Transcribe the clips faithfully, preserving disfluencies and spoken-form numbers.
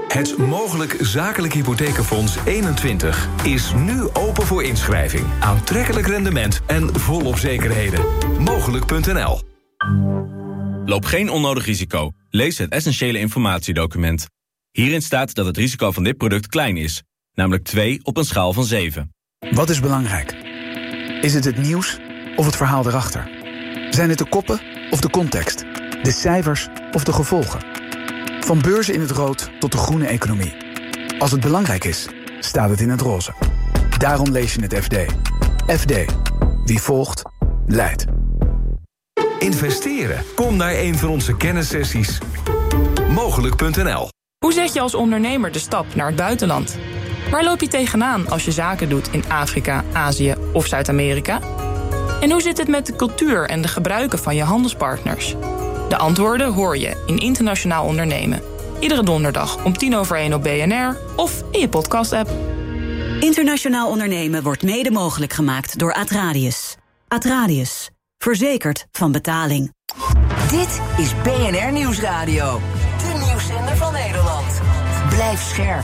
Het Mogelijk Zakelijk Hypothekenfonds eenentwintig is nu open voor inschrijving. Aantrekkelijk rendement en volop zekerheden. Mogelijk punt n l. Loop geen onnodig risico. Lees het essentiële informatiedocument. Hierin staat dat het risico van dit product klein is. Namelijk twee op een schaal van zeven. Wat is belangrijk? Is het het nieuws of het verhaal erachter? Zijn het de koppen of de context? De cijfers of de gevolgen? Van beurzen in het rood tot de groene economie. Als het belangrijk is, staat het in het roze. Daarom lees je het F D. F D. Wie volgt, leidt. Investeren? Kom naar een van onze kennissessies. Mogelijk punt n l. Hoe zet je als ondernemer de stap naar het buitenland? Waar loop je tegenaan als je zaken doet in Afrika, Azië of Zuid-Amerika? En hoe zit het met de cultuur en de gebruiken van je handelspartners? De antwoorden hoor je in Internationaal Ondernemen. Iedere donderdag om tien over één op B N R of in je podcast-app. Internationaal Ondernemen wordt mede mogelijk gemaakt door Atradius. Atradius. Verzekerd van betaling. Dit is B N R Nieuwsradio. De nieuwszender van Nederland. Blijf scherp.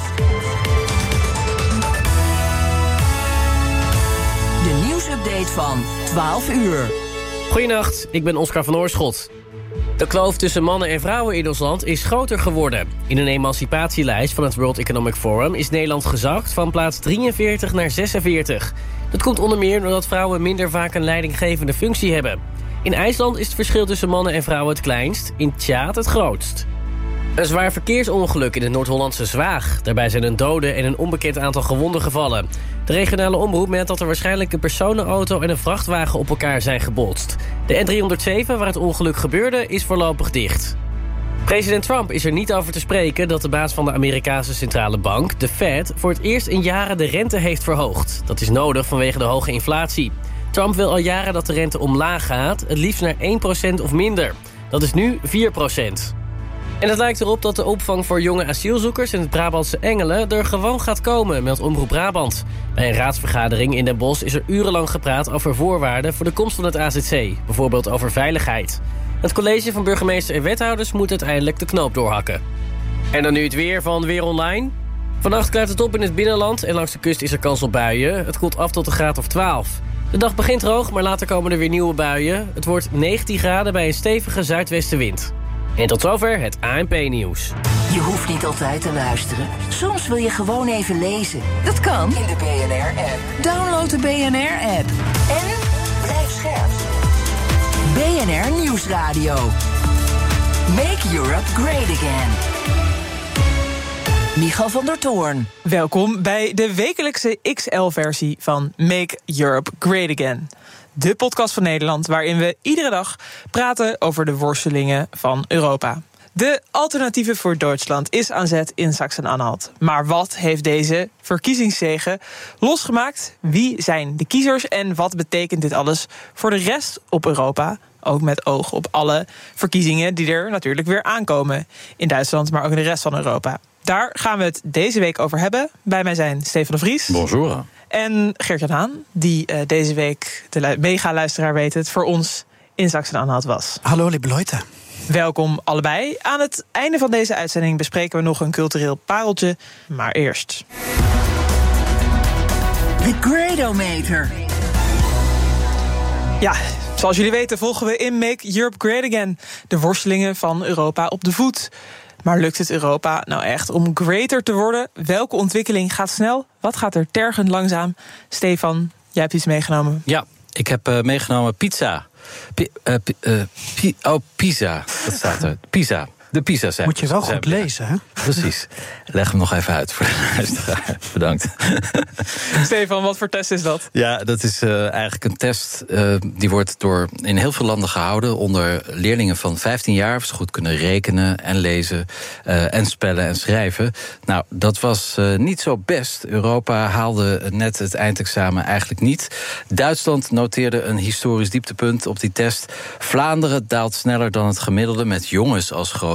De nieuwsupdate van twaalf uur. Goedenacht, ik ben Oscar van Oorschot. De kloof tussen mannen en vrouwen in ons land is groter geworden. In een emancipatielijst van het World Economic Forum is Nederland gezakt van plaats drieënveertig naar zesenveertig. Dat komt onder meer doordat vrouwen minder vaak een leidinggevende functie hebben. In IJsland is het verschil tussen mannen en vrouwen het kleinst, in Tjaad het grootst. Een zwaar verkeersongeluk in het Noord-Hollandse Zwaag. Daarbij zijn een dode en een onbekend aantal gewonden gevallen. De regionale omroep meldt dat er waarschijnlijk een personenauto en een vrachtwagen op elkaar zijn gebotst. De N driehonderdzeven, waar het ongeluk gebeurde, is voorlopig dicht. President Trump is er niet over te spreken dat de baas van de Amerikaanse centrale bank, de Fed, voor het eerst in jaren de rente heeft verhoogd. Dat is nodig vanwege de hoge inflatie. Trump wil al jaren dat de rente omlaag gaat, het liefst naar één procent of minder. Dat is nu vier procent. En het lijkt erop dat de opvang voor jonge asielzoekers in het Brabantse Engelen er gewoon gaat komen, meldt Omroep Brabant. Bij een raadsvergadering in Den Bosch is er urenlang gepraat over voorwaarden voor de komst van het A Z C, bijvoorbeeld over veiligheid. Het college van burgemeester en wethouders moet uiteindelijk de knoop doorhakken. En dan nu het weer van Weer Online. Vannacht klaart het op in het binnenland en langs de kust is er kans op buien. Het koelt af tot een graad of twaalf. De dag begint droog, maar later komen er weer nieuwe buien. Het wordt negentien graden bij een stevige zuidwestenwind. En tot zover het A N P-nieuws. Je hoeft niet altijd te luisteren. Soms wil je gewoon even lezen. Dat kan in de B N R-app. Download de B N R-app. En blijf scherp. B N R Nieuwsradio. Make Europe great again. Michal van der Toorn. Welkom bij de wekelijkse X L-versie van Make Europe Great Again. De podcast van Nederland waarin we iedere dag praten over de worstelingen van Europa. De Alternatieven voor Duitsland is aan zet in Sachsen-Anhalt. Maar wat heeft deze verkiezingszege losgemaakt? Wie zijn de kiezers en wat betekent dit alles voor de rest op Europa? Ook met oog op alle verkiezingen die er natuurlijk weer aankomen in Duitsland, maar ook in de rest van Europa. Daar gaan we het deze week over hebben. Bij mij zijn Stefan de Vries. Bonjour. En Geert-Jan Haan, die uh, deze week, de mega-luisteraar weet het, voor ons in Sachsen-Anhalt was. Hallo, lieve Leute. Welkom allebei. Aan het einde van deze uitzending bespreken we nog een cultureel pareltje. Maar eerst. The Gradometer. Ja, zoals jullie weten volgen we in Make Europe Great Again de worstelingen van Europa op de voet. Maar lukt het Europa nou echt om greater te worden? Welke ontwikkeling gaat snel? Wat gaat er tergend langzaam? Stefan, jij hebt iets meegenomen. Ja, ik heb uh, meegenomen pizza. P- uh, p- uh, p- oh, pizza. Dat staat er. Pizza. De pizza-cijfers. Moet je wel goed lezen, hè? Precies. Leg hem nog even uit voor de luisteraar. Bedankt. Stefan, wat voor test is dat? Ja, dat is uh, eigenlijk een test. Uh, die wordt door in heel veel landen gehouden onder leerlingen van vijftien jaar. Of ze goed kunnen rekenen en lezen uh, en spellen en schrijven. Nou, dat was uh, niet zo best. Europa haalde net het eindexamen eigenlijk niet. Duitsland noteerde een historisch dieptepunt op die test. Vlaanderen daalt sneller dan het gemiddelde met jongens als grootste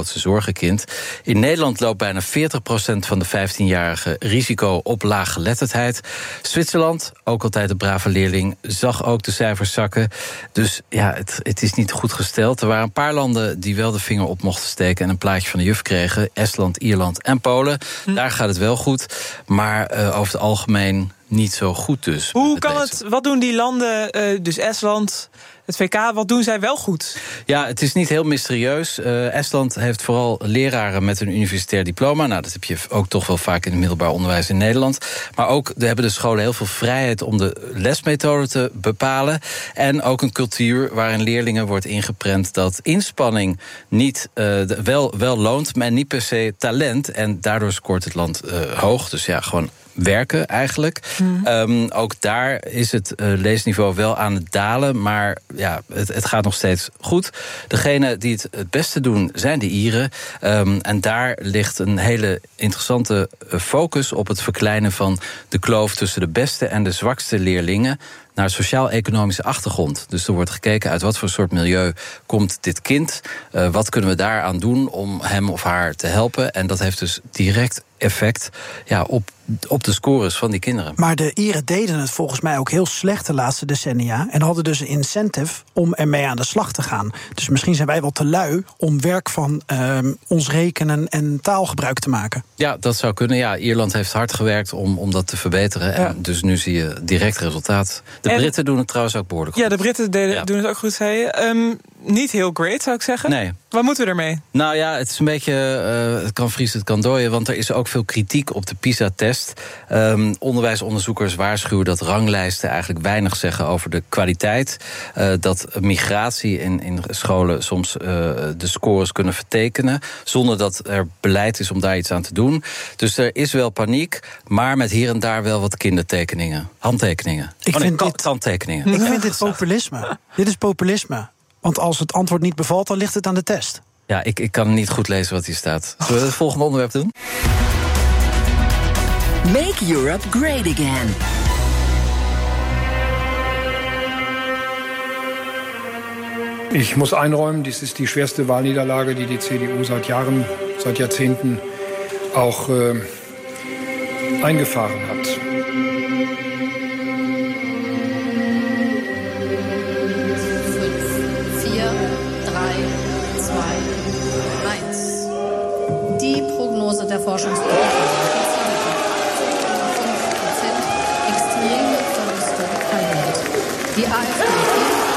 grootste zorgenkind. In Nederland loopt bijna veertig procent van de vijftienjarigen risico op laaggeletterdheid. Zwitserland, ook altijd een brave leerling, zag ook de cijfers zakken. Dus ja, het, het is niet goed gesteld. Er waren een paar landen die wel de vinger op mochten steken en een plaatje van de juf kregen. Estland, Ierland en Polen. Hm. Daar gaat het wel goed. Maar uh, over het algemeen niet zo goed dus. Hoe kan het, wat doen die landen, uh, dus Estland, het V K, wat doen zij wel goed? Ja, het is niet heel mysterieus. Uh, Estland heeft vooral leraren met een universitair diploma. Nou, dat heb je ook toch wel vaak in het middelbaar onderwijs in Nederland. Maar ook hebben de scholen heel veel vrijheid om de lesmethode te bepalen. En ook een cultuur waarin leerlingen wordt ingeprent dat inspanning niet uh, wel, wel loont, maar niet per se talent. En daardoor scoort het land uh, hoog. Dus ja, gewoon werken eigenlijk. Mm. Um, ook daar is het uh, leesniveau wel aan het dalen, maar ja, het, het gaat nog steeds goed. Degene die het het beste doen zijn de Ieren. Um, en daar ligt een hele interessante focus op het verkleinen van de kloof tussen de beste en de zwakste leerlingen naar sociaal-economische achtergrond. Dus er wordt gekeken uit wat voor soort milieu komt dit kind. Uh, wat kunnen we daaraan doen om hem of haar te helpen? En dat heeft dus direct effect ja, op, op de scores van die kinderen. Maar de Ieren deden het volgens mij ook heel slecht de laatste decennia en hadden dus een incentive om ermee aan de slag te gaan. Dus misschien zijn wij wel te lui om werk van uh, ons rekenen en taalgebruik te maken. Ja, dat zou kunnen. Ja, Ierland heeft hard gewerkt om, om dat te verbeteren. Ja. En dus nu zie je direct resultaat. De en Britten doen het trouwens ook behoorlijk goed. Ja, de Britten deden, ja. doen het ook goed, zei je. Um, niet heel great, zou ik zeggen. Nee. Wat moeten we ermee? Nou ja, het is een beetje, uh, het kan vriezen, het kan dooien, want er is ook veel kritiek op de PISA-test. Um, onderwijsonderzoekers waarschuwen dat ranglijsten eigenlijk weinig zeggen over de kwaliteit. Uh, dat migratie in, in scholen soms uh, de scores kunnen vertekenen, zonder dat er beleid is om daar iets aan te doen. Dus er is wel paniek, maar met hier en daar wel wat kindertekeningen, handtekeningen. Ik oh, nee, vind dit, kanttekeningen. Ik vind dit populisme. Dit is populisme. Want als het antwoord niet bevalt, dan ligt het aan de test. Ja, ik, ik kan niet goed lezen wat hier staat. Zullen we het volgende onderwerp doen? Make Europe great again. Ich muss einräumen, dies ist die schwerste Wahlniederlage, die die C D U seit Jahren, seit Jahrzehnten auch äh, eingefahren hat. Der Forschungsbericht.